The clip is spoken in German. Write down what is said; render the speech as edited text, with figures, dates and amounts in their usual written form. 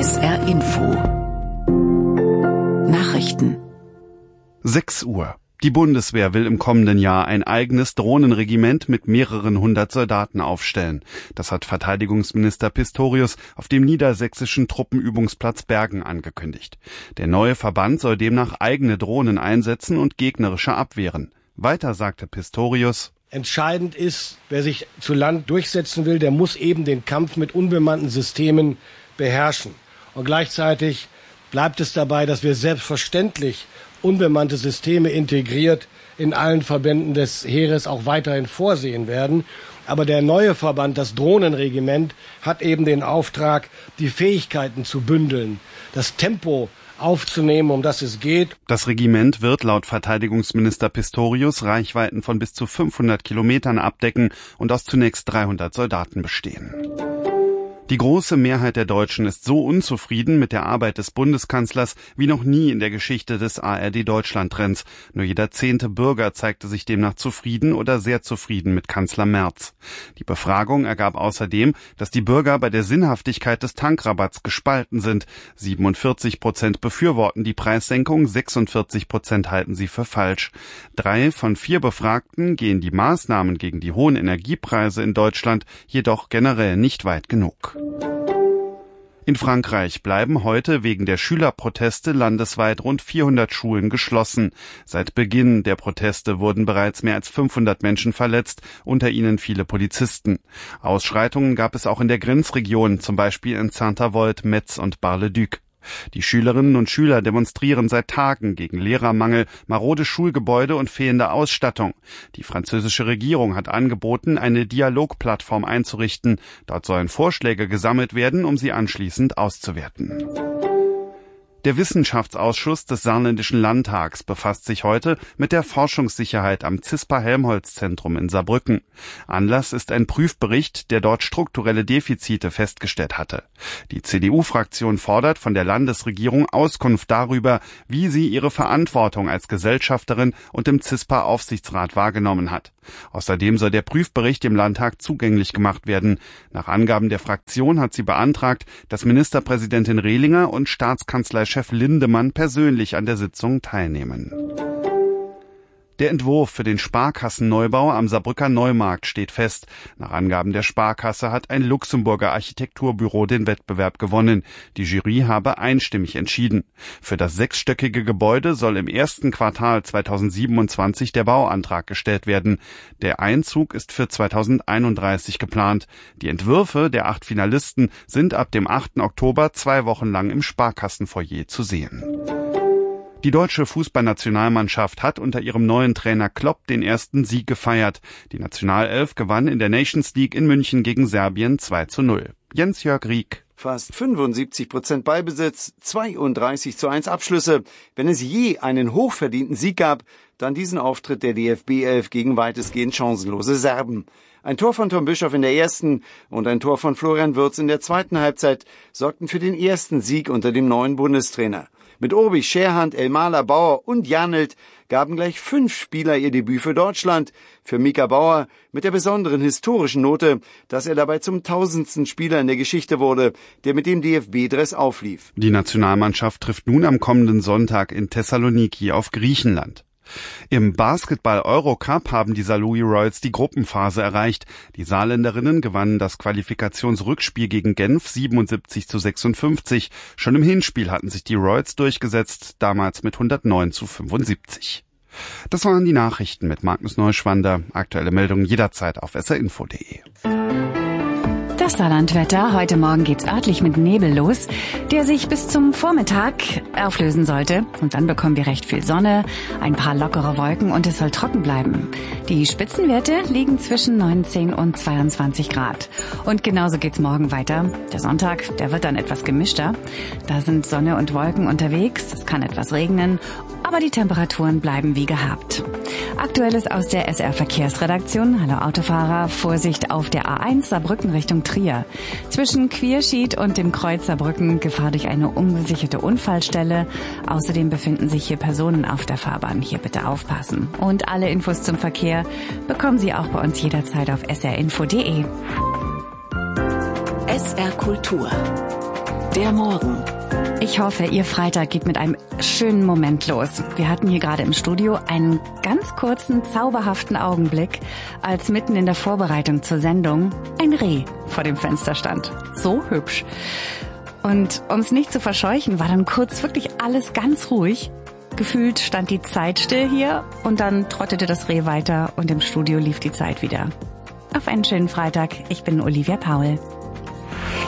SR Info Nachrichten 6 Uhr. Die Bundeswehr will im kommenden Jahr ein eigenes Drohnenregiment mit mehreren hundert Soldaten aufstellen. Das hat Verteidigungsminister Pistorius auf dem niedersächsischen Truppenübungsplatz Bergen angekündigt. Der neue Verband soll demnach eigene Drohnen einsetzen und gegnerische abwehren. Weiter sagte Pistorius: Entscheidend ist, wer sich zu Land durchsetzen will, der muss eben den Kampf mit unbemannten Systemen beherrschen. Und gleichzeitig bleibt es dabei, dass wir selbstverständlich unbemannte Systeme integriert in allen Verbänden des Heeres auch weiterhin vorsehen werden. Aber der neue Verband, das Drohnenregiment, hat eben den Auftrag, die Fähigkeiten zu bündeln, das Tempo aufzunehmen, um das es geht. Das Regiment wird laut Verteidigungsminister Pistorius Reichweiten von bis zu 500 Kilometern abdecken und aus zunächst 300 Soldaten bestehen. Die große Mehrheit der Deutschen ist so unzufrieden mit der Arbeit des Bundeskanzlers wie noch nie in der Geschichte des ARD-Deutschland-Trends. Nur jeder 10. Bürger zeigte sich demnach zufrieden oder sehr zufrieden mit Kanzler Merz. Die Befragung ergab außerdem, dass die Bürger bei der Sinnhaftigkeit des Tankrabatts gespalten sind. 47% befürworten die Preissenkung, 46% halten sie für falsch. 3 von 4 Befragten gehen die Maßnahmen gegen die hohen Energiepreise in Deutschland jedoch generell nicht weit genug. In Frankreich bleiben heute wegen der Schülerproteste landesweit rund 400 Schulen geschlossen. Seit Beginn der Proteste wurden bereits mehr als 500 Menschen verletzt, unter ihnen viele Polizisten. Ausschreitungen gab es auch in der Grenzregion, zum Beispiel in Saint-Avold, Metz und Bar-le-Duc. Die Schülerinnen und Schüler demonstrieren seit Tagen gegen Lehrermangel, marode Schulgebäude und fehlende Ausstattung. Die französische Regierung hat angeboten, eine Dialogplattform einzurichten. Dort sollen Vorschläge gesammelt werden, um sie anschließend auszuwerten. Der Wissenschaftsausschuss des Saarländischen Landtags befasst sich heute mit der Forschungssicherheit am CISPA-Helmholtz-Zentrum in Saarbrücken. Anlass ist ein Prüfbericht, der dort strukturelle Defizite festgestellt hatte. Die CDU-Fraktion fordert von der Landesregierung Auskunft darüber, wie sie ihre Verantwortung als Gesellschafterin und im CISPA-Aufsichtsrat wahrgenommen hat. Außerdem soll der Prüfbericht im Landtag zugänglich gemacht werden. Nach Angaben der Fraktion hat sie beantragt, dass Ministerpräsidentin Rehlinger und Staatskanzleichef Lindemann persönlich an der Sitzung teilnehmen. Der Entwurf für den Sparkassenneubau am Saarbrücker Neumarkt steht fest. Nach Angaben der Sparkasse hat ein Luxemburger Architekturbüro den Wettbewerb gewonnen. Die Jury habe einstimmig entschieden. Für das 6-stöckige Gebäude soll im ersten Quartal 2027 der Bauantrag gestellt werden. Der Einzug ist für 2031 geplant. Die Entwürfe der 8 Finalisten sind ab dem 8. Oktober 2 Wochen lang im Sparkassenfoyer zu sehen. Die deutsche Fußballnationalmannschaft hat unter ihrem neuen Trainer Klopp den ersten Sieg gefeiert. Die Nationalelf gewann in der Nations League in München gegen Serbien 2:0. Jens-Jörg Rieck. Fast 75% Ballbesitz, 32:1 Abschlüsse. Wenn es je einen hochverdienten Sieg gab, dann diesen Auftritt der DFB-Elf gegen weitestgehend chancenlose Serben. Ein Tor von Tom Bischoff in der ersten und ein Tor von Florian Wirtz in der zweiten Halbzeit sorgten für den ersten Sieg unter dem neuen Bundestrainer. Mit Urbich, Scherhand, Elmaler, Bauer und Janelt gaben gleich 5 Spieler ihr Debüt für Deutschland. Für Mika Bauer mit der besonderen historischen Note, dass er dabei zum 1000. Spieler in der Geschichte wurde, der mit dem DFB-Dress auflief. Die Nationalmannschaft trifft nun am kommenden Sonntag in Thessaloniki auf Griechenland. Im Basketball-Eurocup haben die Saarlouis Royals die Gruppenphase erreicht. Die Saarländerinnen gewannen das Qualifikationsrückspiel gegen Genf 77:56. Schon im Hinspiel hatten sich die Royals durchgesetzt, damals mit 109:75. Das waren die Nachrichten mit Magnus Neuschwander. Aktuelle Meldungen jederzeit auf srinfo.de. Das Saarlandwetter. Heute Morgen geht's örtlich mit Nebel los, der sich bis zum Vormittag auflösen sollte. Und dann bekommen wir recht viel Sonne, ein paar lockere Wolken und es soll trocken bleiben. Die Spitzenwerte liegen zwischen 19 und 22 Grad. Und genauso geht's morgen weiter. Der Sonntag, der wird dann etwas gemischter. Da sind Sonne und Wolken unterwegs, es kann etwas regnen, aber die Temperaturen bleiben wie gehabt. Aktuelles aus der SR-Verkehrsredaktion. Hallo Autofahrer, Vorsicht auf der A1 Saarbrücken Richtung Trier. Zwischen Quierschied und dem Kreuz Saarbrücken Gefahr durch eine ungesicherte Unfallstelle. Außerdem befinden sich hier Personen auf der Fahrbahn. Hier bitte aufpassen. Und alle Infos zum Verkehr bekommen Sie auch bei uns jederzeit auf srinfo.de. SR Kultur. Der Morgen. Ich hoffe, Ihr Freitag geht mit einem schönen Moment los. Wir hatten hier gerade im Studio einen ganz kurzen, zauberhaften Augenblick, als mitten in der Vorbereitung zur Sendung ein Reh vor dem Fenster stand. So hübsch. Und um es nicht zu verscheuchen, war dann kurz wirklich alles ganz ruhig. Gefühlt stand die Zeit still hier und dann trottete das Reh weiter und im Studio lief die Zeit wieder. Auf einen schönen Freitag. Ich bin Olivia Paul.